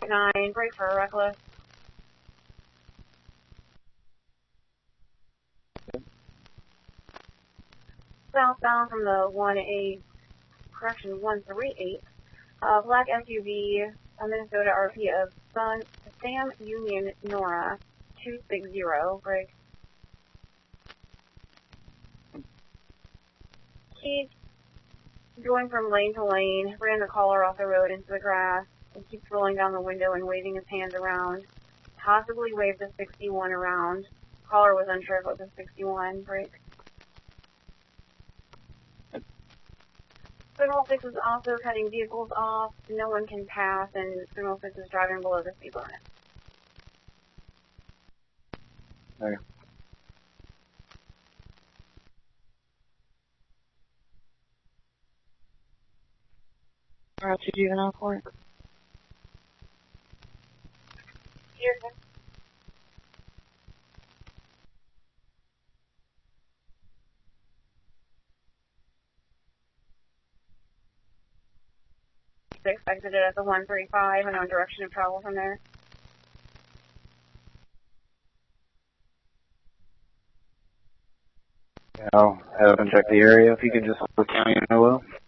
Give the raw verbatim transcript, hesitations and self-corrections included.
nine, brake for reckless. Southbound from the one eight, correction, one three eight, uh, black S U V, a Minnesota R P of Sun, Sam Union Nora, two six zero, brake. He's going from lane to lane, ran the caller off the road into the grass, and keeps rolling down the window and waving his hands around. Possibly waved a sixty-one around. Caller was unsure if it was a sixty-one, brake. Signal six is also cutting vehicles off. No one can pass, and Signal six is driving below the speed limit. Okay. Alright, you juvenile court. Here, six exited at the one three five and on direction of travel from there. I'll have them check the area. If you could just look county and O L.